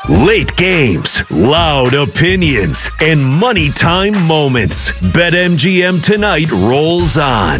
Late games, loud opinions, and money time moments. BetMGM tonight rolls on.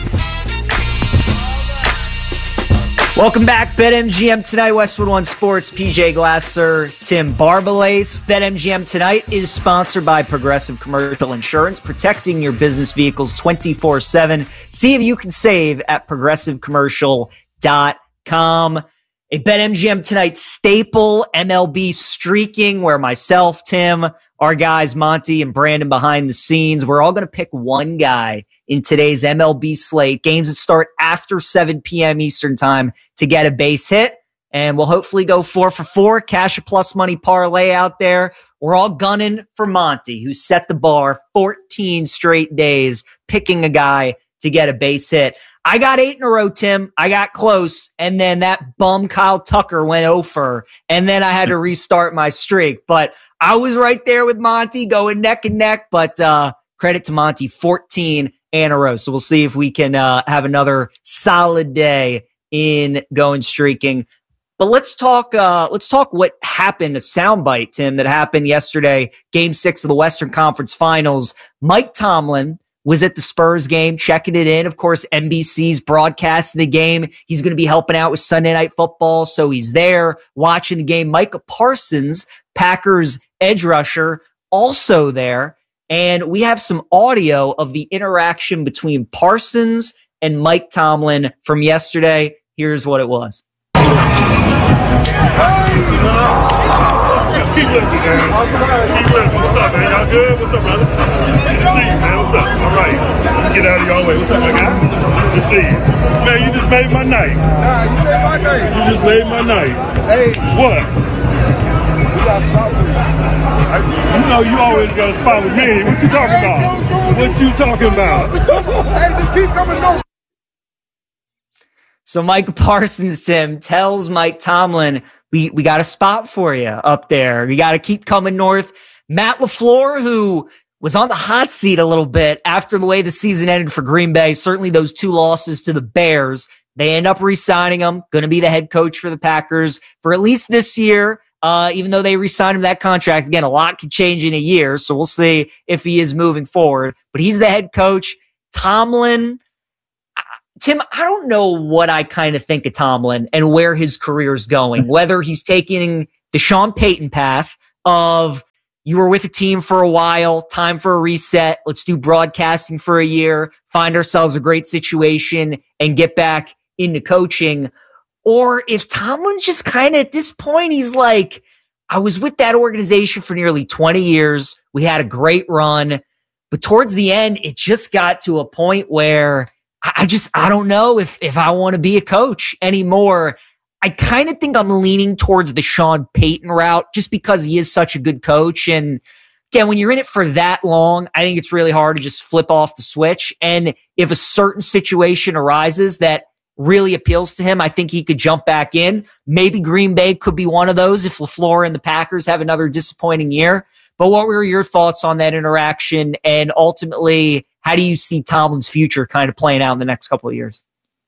Welcome back, BetMGM tonight. Westwood One Sports, PJ Glasser, Tim Barbalace. BetMGM tonight is sponsored by Progressive Commercial Insurance, protecting your business vehicles 24/7. See if you can save at progressivecommercial.com. A BetMGM tonight staple, MLB streaking, where myself, Tim, our guys, Monty and Brandon behind the scenes, we're all going to pick one guy in today's MLB slate. Games that start after 7 p.m. Eastern time to get a base hit. And we'll hopefully go 4 for 4, cash a plus money parlay out there. We're all gunning for Monty, who set the bar 14 straight days, picking a guy to get a base hit. I got 8 in a row, Tim. I got close. And then that bum Kyle Tucker went 0 for, and then I had to restart my streak. But I was right there with Monty going neck and neck. But credit to Monty, 14 in a row. So we'll see if we can have another solid day in going streaking. But let's talk what happened, a soundbite, Tim, that happened yesterday, Game 6 of the Western Conference Finals. Mike Tomlin was at the Spurs game, checking it in. Of course, NBC's broadcasting the game. He's going to be helping out with Sunday Night Football, so he's there watching the game. Micah Parsons, Packers edge rusher, also there. And we have some audio of the interaction between Parsons and Mike Tomlin from yesterday. Here's what it was. Keep listening, man. Keep listening. What's up, man? Y'all good? What's up, brother? Good to see you, man. What's up? All right. Get out of your way. What's up, my guy? Good to see you. Man, you just made my night. Nah, you made my night. You just made my night. Hey. What? We got to stop with You know you always got to spot with me. What you talking about? What you talking about? Hey, just keep coming on. So Micah Parsons, Tim, tells Mike Tomlin, we got a spot for you up there. You got to keep coming north. Matt LaFleur, who was on the hot seat a little bit after the way the season ended for Green Bay, certainly those 2 losses to the Bears, they end up re-signing him, going to be the head coach for the Packers for at least this year, even though they re-signed him that contract. Again, a lot could change in a year, so we'll see if he is moving forward. But he's the head coach. Tomlin, Tim, I don't know what I kind of think of Tomlin and where his career is going, whether he's taking the Sean Payton path of you were with a team for a while, time for a reset, let's do broadcasting for a year, find ourselves a great situation and get back into coaching, or if Tomlin's just kind of at this point, he's like, I was with that organization for nearly 20 years. We had a great run, but towards the end, it just got to a point where I don't know if I want to be a coach anymore. I kind of think I'm leaning towards the Sean Payton route just because he is such a good coach. And again, when you're in it for that long, I think it's really hard to just flip off the switch. And if a certain situation arises that really appeals to him, I think he could jump back in. Maybe Green Bay could be one of those if LaFleur and the Packers have another disappointing year. But what were your thoughts on that interaction? And ultimately, how do you see Tomlin's future kind of playing out in the next couple of years?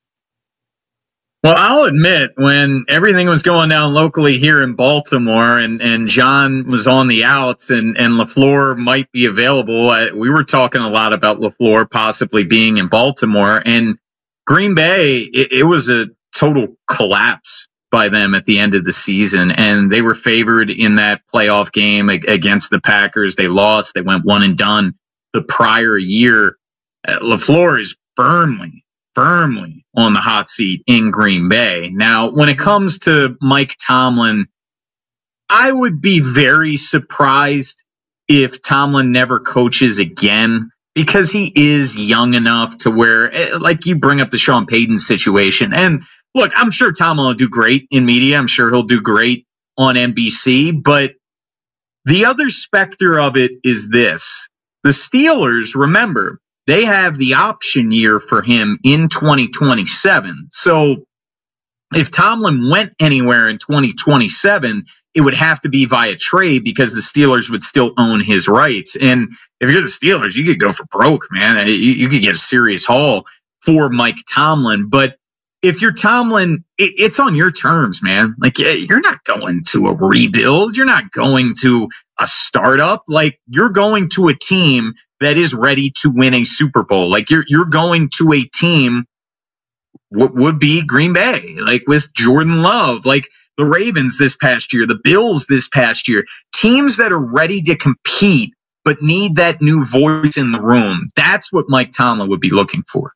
Well, I'll admit, when everything was going down locally here in Baltimore and John was on the outs and LaFleur might be available, we were talking a lot about LaFleur possibly being in Baltimore. And Green Bay, it was a total collapse by them at the end of the season. And they were favored in that playoff game against the Packers. They lost. They went one and done the prior year. LaFleur is firmly on the hot seat in Green Bay. Now, when it comes to Mike Tomlin, I would be very surprised if Tomlin never coaches again, because he is young enough to where, like you bring up the Sean Payton situation. And look, I'm sure Tomlin will do great in media. I'm sure he'll do great on NBC. But the other specter of it is this. The Steelers, remember, they have the option year for him in 2027. So if Tomlin went anywhere in 2027, it would have to be via trade because the Steelers would still own his rights. And if you're the Steelers, you could go for broke, man. You could get a serious haul for Mike Tomlin. But if you're Tomlin, it's on your terms, man. Like, you're not going to a rebuild. You're not going to a startup. Like, you're going to a team that is ready to win a Super Bowl. Like, you're going to a team, what would be Green Bay, like with Jordan Love, like the Ravens this past year, the Bills this past year, teams that are ready to compete but need that new voice in the room. That's what Mike Tomlin would be looking for.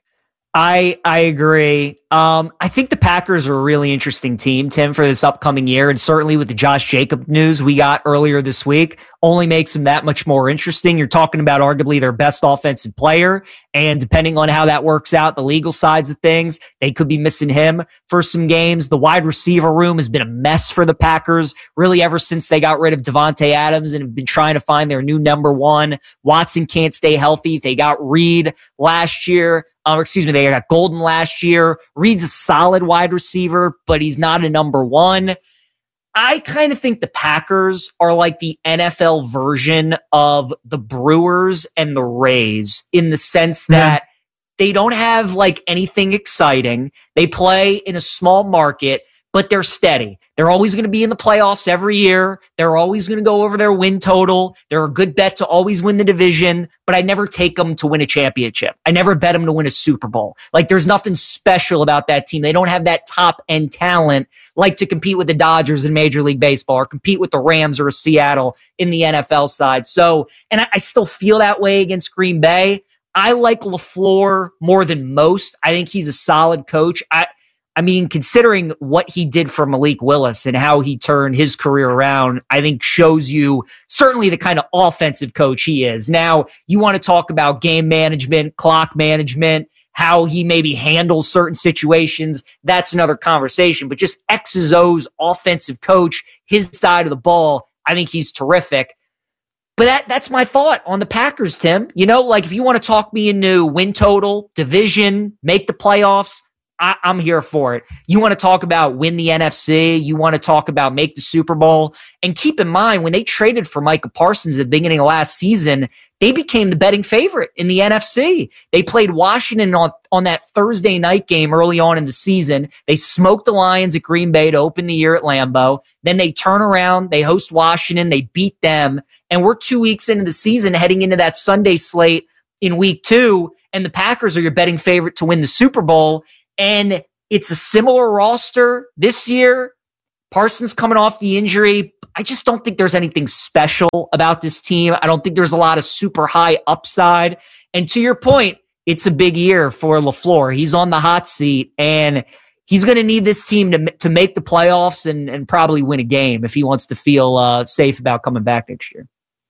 I agree. I think the Packers are a really interesting team, Tim, for this upcoming year. And certainly with the Josh Jacobs news we got earlier this week, only makes them that much more interesting. You're talking about arguably their best offensive player. And depending on how that works out, the legal sides of things, they could be missing him for some games. The wide receiver room has been a mess for the Packers, really ever since they got rid of Devontae Adams and have been trying to find their new number one. Watson can't stay healthy. They got Reed last year. They got Golden last year. Reed's a solid wide receiver, but he's not a number one. I kind of think the Packers are like the NFL version of the Brewers and the Rays in the sense that they don't have like anything exciting. They play in a small market, but they're steady. They're always going to be in the playoffs every year. They're always going to go over their win total. They're a good bet to always win the division, but I never take them to win a championship. I never bet them to win a Super Bowl. Like, there's nothing special about that team. They don't have that top end talent like to compete with the Dodgers in Major League Baseball or compete with the Rams or Seattle in the NFL side. So, and I still feel that way against Green Bay. I like LaFleur more than most. I think he's a solid coach. I mean, considering what he did for Malik Willis and how he turned his career around, I think shows you certainly the kind of offensive coach he is. Now, you want to talk about game management, clock management, how he maybe handles certain situations. That's another conversation. But just X's O's offensive coach, his side of the ball, I think he's terrific. But that's my thought on the Packers, Tim. You know, like if you want to talk me into win total, division, make the playoffs, I'm here for it. You want to talk about win the NFC. You want to talk about make the Super Bowl. And keep in mind, when they traded for Micah Parsons at the beginning of last season, they became the betting favorite in the NFC. They played Washington on that Thursday night game early on in the season. They smoked the Lions at Green Bay to open the year at Lambeau. Then they turn around, they host Washington, they beat them. And we're 2 weeks into the season, heading into that Sunday slate in week 2, and the Packers are your betting favorite to win the Super Bowl. And it's a similar roster this year. Parsons coming off the injury. I just don't think there's anything special about this team. I don't think there's a lot of super high upside. And to your point, it's a big year for LaFleur. He's on the hot seat, and he's going to need this team to make the playoffs and probably win a game if he wants to feel safe about coming back next year.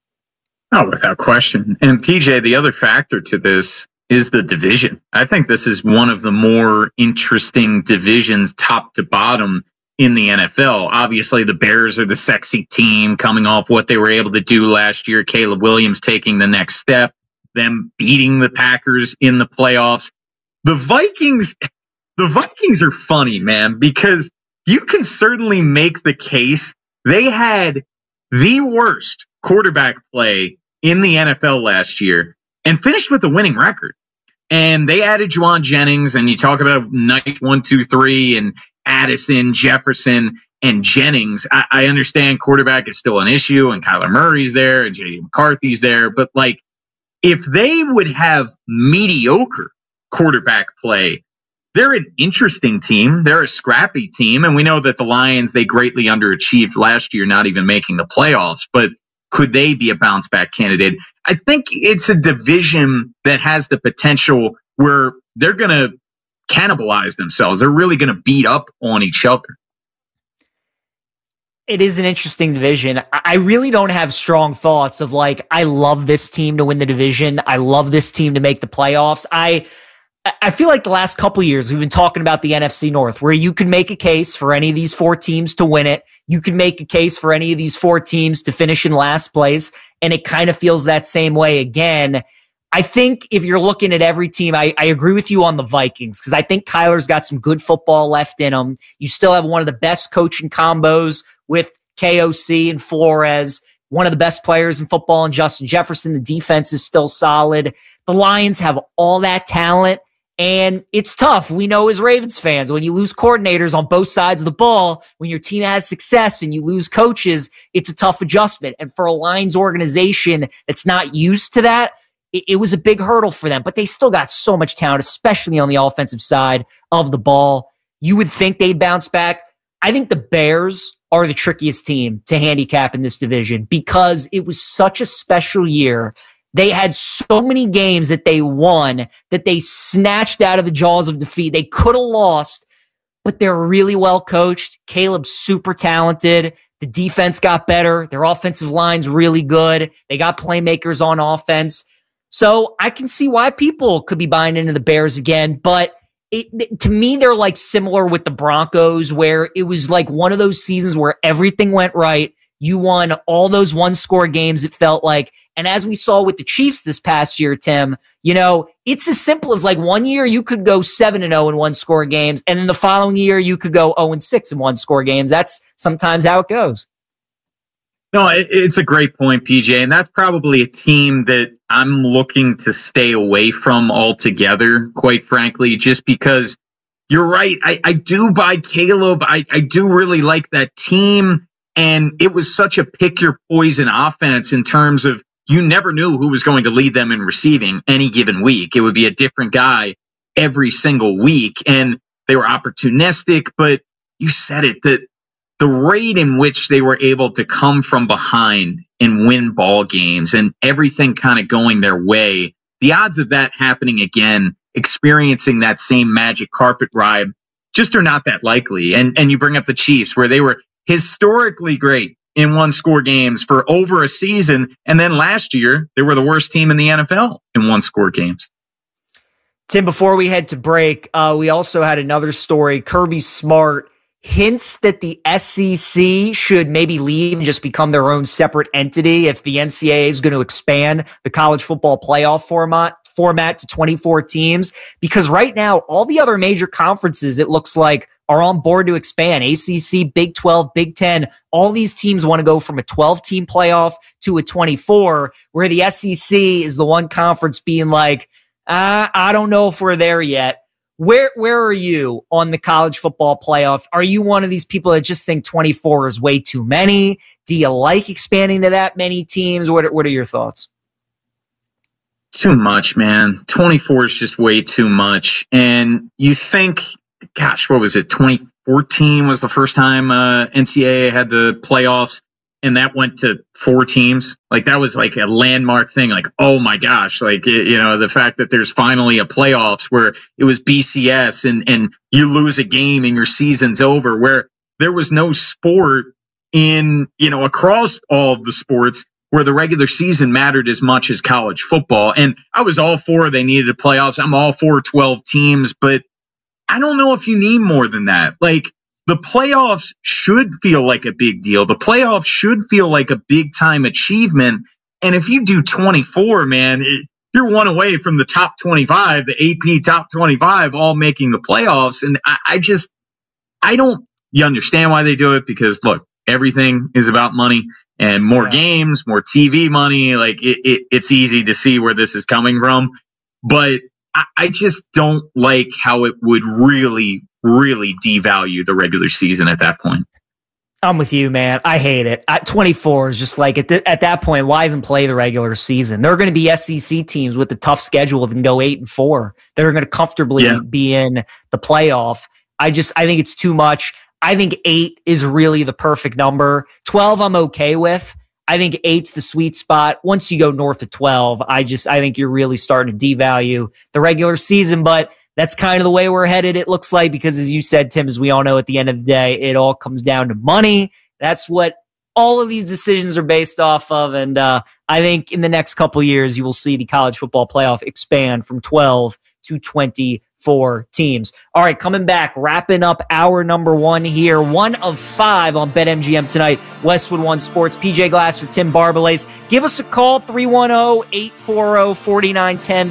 Oh, without question. And PJ, the other factor to this is the division. I think this is one of the more interesting divisions top to bottom in the NFL. Obviously, the Bears are the sexy team coming off what they were able to do last year. Caleb Williams taking the next step, them beating the Packers in the playoffs. The Vikings are funny, man, because you can certainly make the case they had the worst quarterback play in the NFL last year and finished with a winning record. And they added Juwan Jennings, and you talk about night 1, 2, 3, and Addison, Jefferson, and Jennings. I understand quarterback is still an issue, and Kyler Murray's there, and J.J. McCarthy's there. But, like, if they would have mediocre quarterback play, they're an interesting team. They're a scrappy team. And we know that the Lions, they greatly underachieved last year, not even making the playoffs. But could they be a bounce back candidate? I think it's a division that has the potential where they're going to cannibalize themselves. They're really going to beat up on each other. It is an interesting division. I really don't have strong thoughts of like, I love this team to win the division. I love this team to make the playoffs. I feel like the last couple of years we've been talking about the NFC North, where you could make a case for any of these 4 teams to win it. You could make a case for any of these 4 teams to finish in last place. And it kind of feels that same way again. I think if you're looking at every team, I agree with you on the Vikings, because I think Kyler's got some good football left in him. You still have one of the best coaching combos with KOC and Flores, one of the best players in football in Justin Jefferson. The defense is still solid. The Lions have all that talent. And it's tough. We know as Ravens fans, when you lose coordinators on both sides of the ball, when your team has success and you lose coaches, it's a tough adjustment. And for a Lions organization that's not used to that, it was a big hurdle for them. But they still got so much talent, especially on the offensive side of the ball. You would think they'd bounce back. I think the Bears are the trickiest team to handicap in this division because it was such a special year. They had so many games that they won that they snatched out of the jaws of defeat. They could have lost, but they're really well coached. Caleb's super talented. The defense got better. Their offensive line's really good. They got playmakers on offense. So I can see why people could be buying into the Bears again, but to me, they're like similar with the Broncos, where it was like one of those seasons where everything went right. You won all those one-score games, it felt like. And as we saw with the Chiefs this past year, Tim, it's as simple as like one year you could go 7-0 in one-score games, and then the following year you could go 0-6 in one-score games. That's sometimes how it goes. No, it's a great point, PJ. And that's probably a team that I'm looking to stay away from altogether, quite frankly, just because you're right. I do buy Caleb. I do really like that team. And it was such a pick your poison offense in terms of you never knew who was going to lead them in receiving any given week. It would be a different guy every single week. And they were opportunistic, but you said it, that the rate in which they were able to come from behind and win ball games and everything kind of going their way, the odds of that happening again, experiencing that same magic carpet ride, just are not that likely. And you bring up the Chiefs, where they were historically great in one-score games for over a season. And then last year, they were the worst team in the NFL in one-score games. Tim, before we head to break, we also had another story. Kirby Smart hints that the SEC should maybe leave and just become their own separate entity if the NCAA is going to expand the college football playoff format to 24 teams. Because right now, all the other major conferences, it looks like, are on board to expand. ACC, Big 12, Big 10, all these teams want to go from a 12-team playoff to a 24, where the SEC is the one conference being like, I don't know if we're there yet. Where are you on the college football playoff? Are you one of these people that just think 24 is way too many? Do you like expanding to that many teams? What are your thoughts? Too much, man. 24 is just way too much. And you think, gosh, what was it? 2014 was the first time NCAA had the playoffs, and that went to 4 teams. Like, that was like a landmark thing. Like, oh my gosh, like, the fact that there's finally a playoffs where it was BCS and you lose a game and your season's over, where there was no sport in, across all of the sports where the regular season mattered as much as college football. And I was all for they needed a playoffs. I'm all for 12 teams, but I don't know if you need more than that. Like, the playoffs should feel like a big deal. The playoffs should feel like a big time achievement. And if you do 24, man, you're one away from the top 25, the AP top 25, all making the playoffs. And you understand why they do it, because look, everything is about money and more games, more TV money. Like, it's easy to see where this is coming from, but I just don't like how it would really, really devalue the regular season at that point. I'm with you, man. I hate it. 24 is just like, at that point, why even play the regular season? There are going to be SEC teams with a tough schedule that can go 8-4 that are going to comfortably be in the playoff. I think it's too much. I think 8 is really the perfect number. 12 I'm okay with. I think 8's the sweet spot. Once you go north of 12, I think you're really starting to devalue the regular season, but that's kind of the way we're headed, it looks like, because as you said, Tim, as we all know, at the end of the day, it all comes down to money. That's what all of these decisions are based off of. And I think in the next couple of years, you will see the college football playoff expand from 12 to 24 teams. All right, coming back, wrapping up hour number 1 here. 1 of 5 on BetMGM tonight. Westwood One Sports, PJ Glasser, Tim Barbalace. Give us a call, 310-840-4910,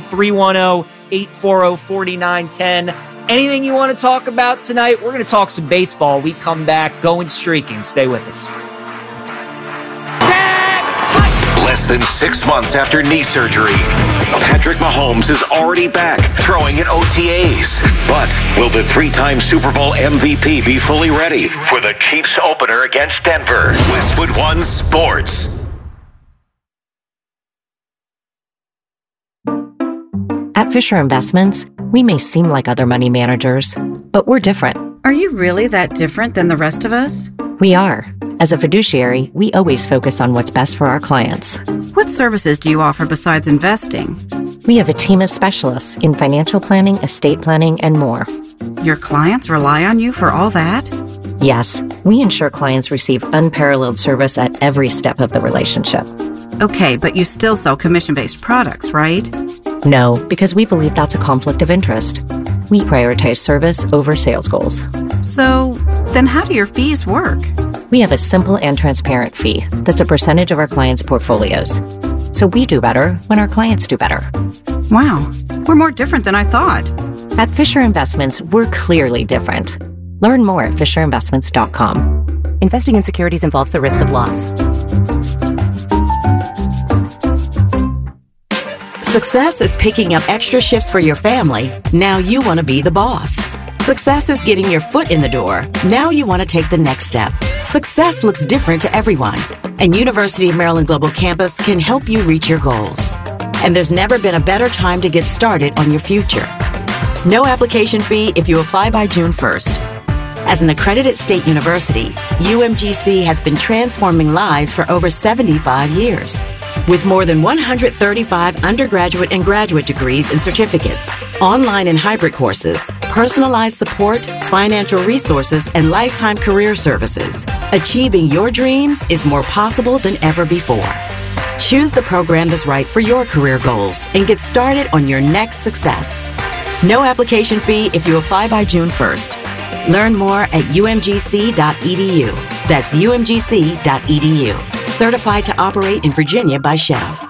310-840-4910. Anything you want to talk about tonight? We're going to talk some baseball. We come back going streaking. Stay with us. Less than 6 months after knee surgery, Patrick Mahomes is already back throwing in OTAs. But will the 3-time Super Bowl MVP be fully ready for the Chiefs opener against Denver? Westwood One Sports. At Fisher Investments, we may seem like other money managers, but we're different. Are you really that different than the rest of us? We are. As a fiduciary, we always focus on what's best for our clients. What services do you offer besides investing? We have a team of specialists in financial planning, estate planning, and more. Your clients rely on you for all that? Yes, we ensure clients receive unparalleled service at every step of the relationship. Okay, but you still sell commission-based products, right? No, because we believe that's a conflict of interest. We prioritize service over sales goals. So, then how do your fees work? We have a simple and transparent fee that's a percentage of our clients' portfolios. So we do better when our clients do better. Wow, we're more different than I thought. At Fisher Investments, we're clearly different. Learn more at fisherinvestments.com. Investing in securities involves the risk of loss. Success is picking up extra shifts for your family. Now you want to be the boss. Success is getting your foot in the door. Now you want to take the next step. Success looks different to everyone, and University of Maryland Global Campus can help you reach your goals. And there's never been a better time to get started on your future. No application fee if you apply by June 1st. As an accredited state university, UMGC has been transforming lives for over 75 years. With more than 135 undergraduate and graduate degrees and certificates, online and hybrid courses, personalized support, financial resources, and lifetime career services, achieving your dreams is more possible than ever before. Choose the program that's right for your career goals and get started on your next success. No application fee if you apply by June 1st. Learn more at umgc.edu. That's umgc.edu. Certified to operate in Virginia by Chev.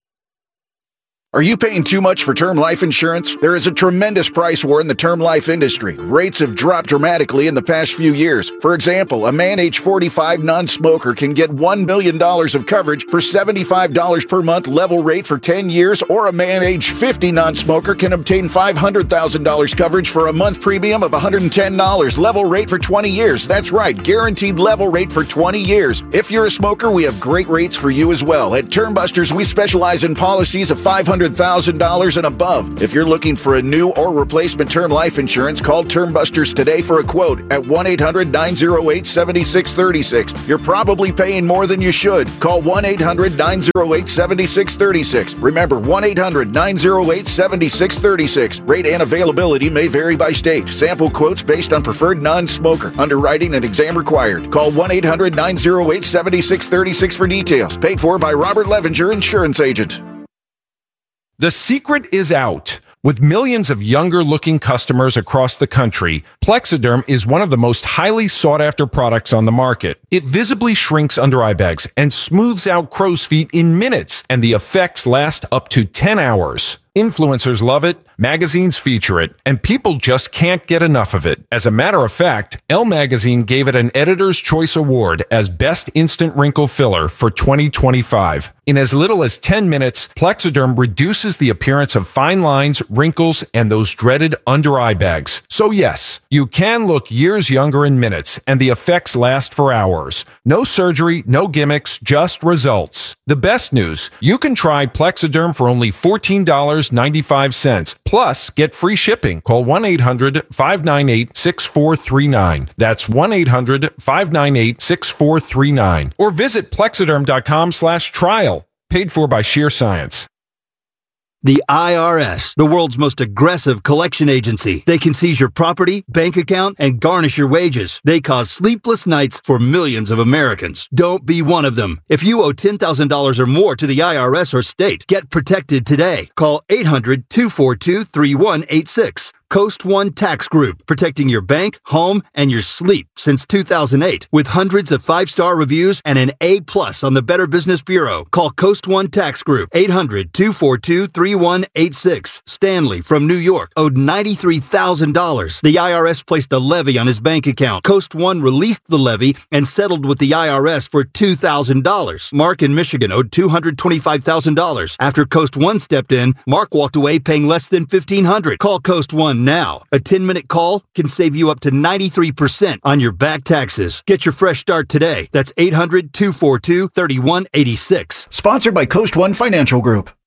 Are you paying too much for term life insurance? There is a tremendous price war in the term life industry. Rates have dropped dramatically in the past few years. For example, a man age 45 non-smoker can get $1 million of coverage for $75 per month level rate for 10 years, or a man age 50 non-smoker can obtain $500,000 coverage for a month premium of $110 level rate for 20 years. That's right, guaranteed level rate for 20 years. If you're a smoker, we have great rates for you as well. At Term Busters, we specialize in policies of $500,000 and above. If you're looking for a new or replacement term life insurance, call Term Busters today for a quote at 1-800-908-7636. You're probably paying more than you should. Call 1-800-908-7636. Remember, 1-800-908-7636. Rate and availability may vary by state. Sample quotes based on preferred non-smoker. Underwriting and exam required. Call 1-800-908-7636 for details. Paid for by Robert Levenger, Insurance Agent. The secret is out. With millions of younger-looking customers across the country, Plexiderm is one of the most highly sought-after products on the market. It visibly shrinks under-eye bags and smooths out crow's feet in minutes, and the effects last up to 10 hours. Influencers love it, magazines feature it, and people just can't get enough of it. As a matter of fact, Elle Magazine gave it an Editor's Choice Award as Best Instant Wrinkle Filler for 2025. In as little as 10 minutes, Plexiderm reduces the appearance of fine lines, wrinkles, and those dreaded under-eye bags. So yes, you can look years younger in minutes, and the effects last for hours. No surgery, no gimmicks, just results. The best news, you can try Plexiderm for only $14.95. Plus, get free shipping. Call 1-800-598-6439. That's 1-800-598-6439. Or visit plexiderm.com/trial. Paid for by Sheer Science. The IRS, the world's most aggressive collection agency. They can seize your property, bank account, and garnish your wages. They cause sleepless nights for millions of Americans. Don't be one of them. If you owe $10,000 or more to the IRS or state, get protected today. Call 800-242-3186. Coast One Tax Group, protecting your bank, home, and your sleep since 2008. With hundreds of 5-star reviews and an A+ on the Better Business Bureau. Call Coast One Tax Group, 800-242-3186. Stanley from New York owed $93,000. The IRS placed a levy on his bank account. Coast One released the levy and settled with the IRS for $2,000. Mark in Michigan owed $225,000. After Coast One stepped in, Mark walked away paying less than $1,500. Call Coast One now. A 10-minute call can save you up to 93% on your back taxes. Get your fresh start today. That's 800-242-3186. Sponsored by Coast One Financial Group.